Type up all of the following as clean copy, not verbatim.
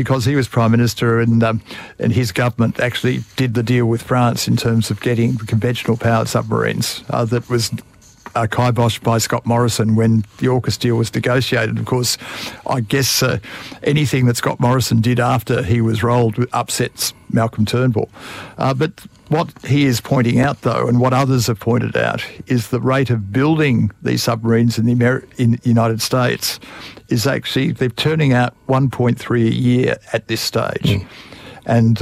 because he was Prime Minister and his government actually did the deal with France in terms of getting conventional powered submarines that was kiboshed by Scott Morrison when the AUKUS deal was negotiated. Of course, I guess anything that Scott Morrison did after he was rolled upsets Malcolm Turnbull. But what he is pointing out, though, and what others have pointed out, is the rate of building these submarines in the United States is actually, they're turning out 1.3 a year at this stage. And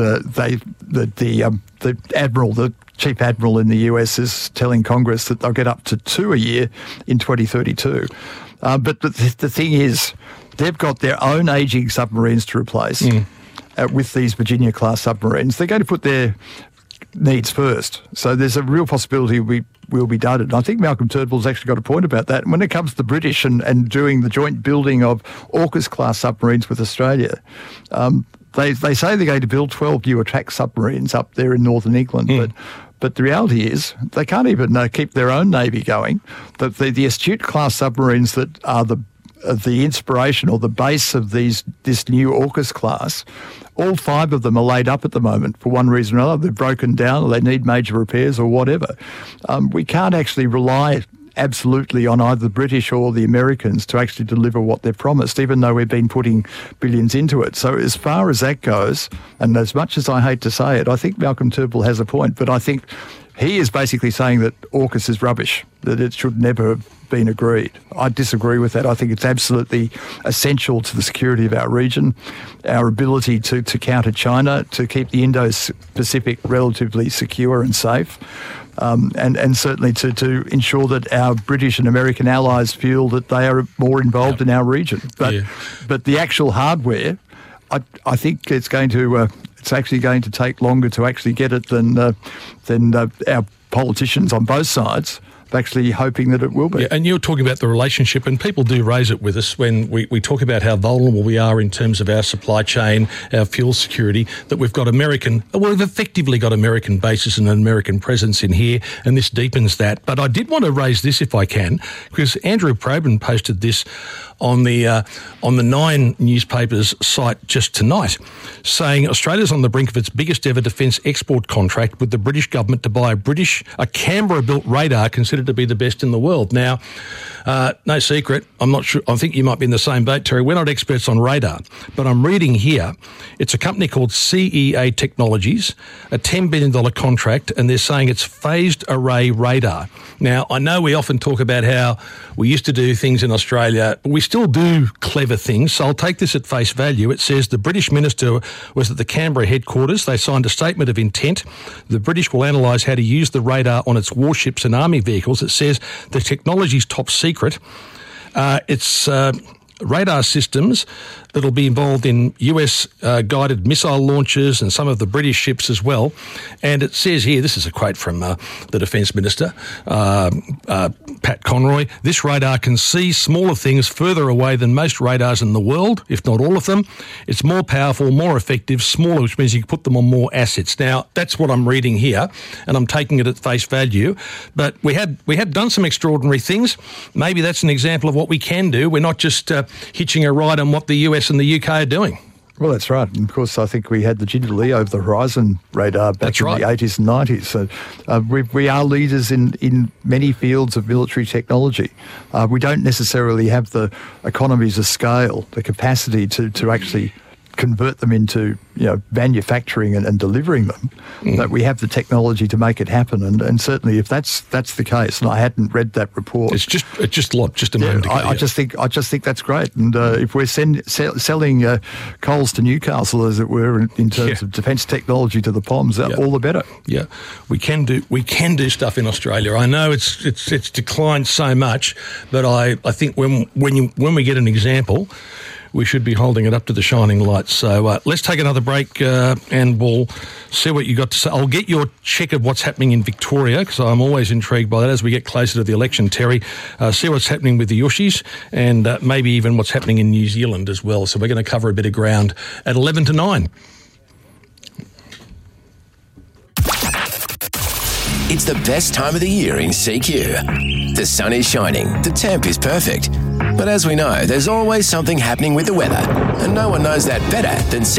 the admiral, the chief admiral in the US, is telling Congress that they'll get up to 2 a year in 2032. But the thing is, they've got their own ageing submarines to replace with these Virginia-class submarines. They're going to put their needs first. So there's a real possibility we will be done. And I think Malcolm Turnbull's actually got a point about that. And when it comes to the British and doing the joint building of AUKUS-class submarines with Australia, they say they're going to build 12 new attack submarines up there in northern England, but the reality is they can't even keep their own navy going. The Astute-class submarines that are the inspiration or the base of this new AUKUS class, all 5 of them are laid up at the moment for one reason or another. They've broken down or they need major repairs or whatever. We can't actually rely absolutely on either the British or the Americans to actually deliver what they've promised, even though we've been putting billions into it. So as far as that goes, and as much as I hate to say it, I think Malcolm Turnbull has a point, but I think he is basically saying that AUKUS is rubbish, that it should never have been agreed. I disagree with that. I think it's absolutely essential to the security of our region, our ability to counter China, to keep the Indo-Pacific relatively secure and safe. And certainly to ensure that our British and American allies feel that they are more involved in our region. But the actual hardware, I think it's actually going to take longer to actually get it than our politicians on both sides actually hoping that it will be. Yeah, and you're talking about the relationship, and people do raise it with us when we talk about how vulnerable we are in terms of our supply chain, our fuel security, that we've effectively got American bases and an American presence in here, and this deepens that. But I did want to raise this, if I can, because Andrew Probyn posted this on the Nine newspaper's site just tonight, saying Australia's on the brink of its biggest ever defence export contract with the British government to buy a Canberra-built radar considered to be the best in the world. Now, no secret, I'm not sure, I think you might be in the same boat, Terry. We're not experts on radar, but I'm reading here, it's a company called CEA Technologies, a $10 billion contract, and they're saying it's phased array radar. Now, I know we often talk about how we used to do things in Australia, but we still do clever things, so I'll take this at face value. It says the British minister was at the Canberra headquarters. They signed a statement of intent. The British will analyse how to use the radar on its warships and army vehicles. It says the technology's top secret. It's radar systems that'll be involved in US guided missile launches and some of the British ships as well. And it says here, this is a quote from the Defence Minister, Pat Conroy, this radar can see smaller things further away than most radars in the world, if not all of them. It's more powerful, more effective, smaller, which means you can put them on more assets. Now, that's what I'm reading here, and I'm taking it at face value. But we had done some extraordinary things. Maybe that's an example of what we can do. We're not just hitching a ride on what the US and the UK are doing. Well, that's right. And of course, I think we had the Jindalee over the horizon radar back in the 80s and 90s. So we are leaders in many fields of military technology. We don't necessarily have the economies of scale, the capacity to actually convert them into manufacturing and delivering them, that we have the technology to make it happen. And certainly if that's the case, and I hadn't read that report. It's just a moment ago. I just think that's great. And if we're selling coals to Newcastle, as it were, in terms of defence technology to the POMs, all the better. Yeah, we can do stuff in Australia. I know it's declined so much, but I think when we get an example, we should be holding it up to the shining light. So let's take another break and we'll see what you got to say. I'll get your check of what's happening in Victoria, because I'm always intrigued by that as we get closer to the election, Terry. See what's happening with the Yushis and maybe even what's happening in New Zealand as well. So we're going to cover a bit of ground at 11 to 9. It's the best time of the year in CQ. The sun is shining, the temp is perfect. But as we know, there's always something happening with the weather, and no one knows that better than